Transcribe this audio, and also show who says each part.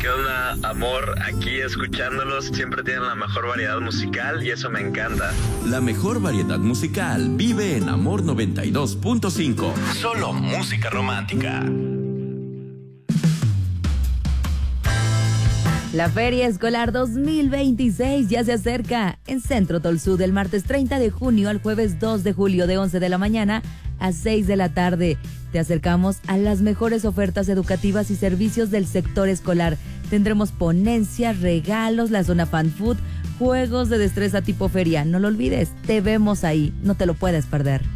Speaker 1: ¿Qué onda, amor? Aquí escuchándolos, siempre tienen la mejor variedad musical y eso me encanta.
Speaker 2: La mejor variedad musical vive en Amor 92.5. Solo música romántica.
Speaker 3: La Feria Escolar 2026 ya se acerca en Centro Tolsú del martes 30 de junio al jueves 2 de julio de 11 de la mañana a 6 de la tarde. Te acercamos a las mejores ofertas educativas y servicios del sector escolar. Tendremos ponencias, regalos, la zona fan food, juegos de destreza tipo feria. No lo olvides, te vemos ahí, no te lo puedes perder.